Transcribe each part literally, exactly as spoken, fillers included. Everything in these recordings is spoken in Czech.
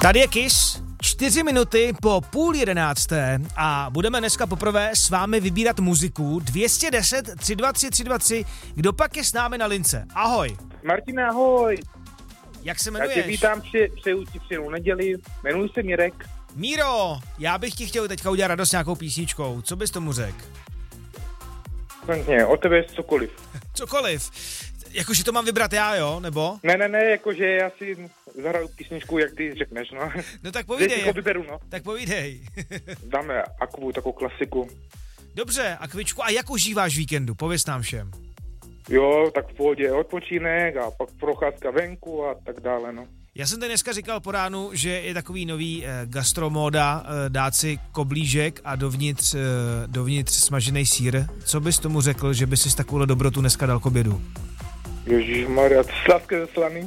Tady je Kiss, čtyři minuty po půl jedenácté a budeme dneska poprvé s vámi vybírat muziku. Dvě stě deset, tři dva tři, tři dva tři, kdo pak je s námi na lince? Ahoj. Martine, ahoj. Jak se Já jmenuješ? tě vítám, pře, přeju ti příjemnou neděli. Jmenuji se Mirek. Míro, já bych ti chtěl teďka udělat radost nějakou písničkou. Co bys tomu řekl? Klidně, o tebe je cokoliv. Cokoliv. Jakože to mám vybrat já, jo? Nebo? Ne, ne, ne, jakože já si zahraju písničku, jak ty řekneš, no. No tak Teď povídej. si vyberu, no. Tak povídej. Dáme takovou takovou klasiku. Dobře, a kvičku, a jak užíváš víkendu? Pověz nám všem. Jo, tak v pohodě odpočinek a pak procházka venku a tak dále, no. Já jsem tady dneska říkal po ránu, že je takový nový eh, gastromóda eh, dát si koblížek a dovnitř, eh, dovnitř smažený sýr. Co bys tomu řekl, že by si takovou dobrotu dneska dal k obědu? Ježišmarja, sladké ze slaný.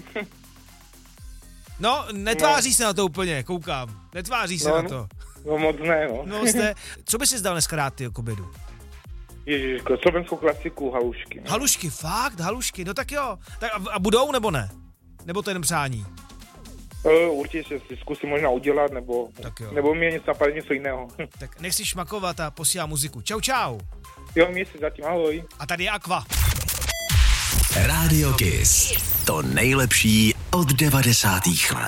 No, netváří no. se na to úplně, koukám. Netváří se no, na to. No moc ne, no. No jste, co bys si dal dneska dát ty k obědu? Ježiško, slovenskou klasiku, halušky. No. Halušky, fakt, halušky, no tak jo. Tak a, a budou nebo ne? Nebo to jen přání? Uh, určitě si zkusím možná udělat, nebo, nebo mě něco napadne něco jiného. Tak nechci šmakovat a posílám muziku. Čau, čau. Jo, mě si zatím, ahoj. A tady je Aqua. Radio Kiss. To nejlepší od devadesátých let.